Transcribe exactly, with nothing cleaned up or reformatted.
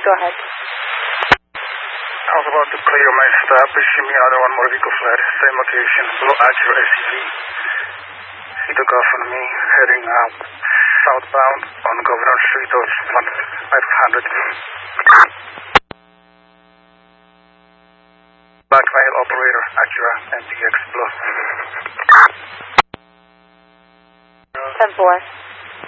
Go ahead. I was about to clear my stop, pushing me out of one more vehicle flat. Same location, blue Acura S U V. He took off on me, heading uh, southbound on Governor Street, five hundred. Back file operator, Acura M D X Blue. ten four.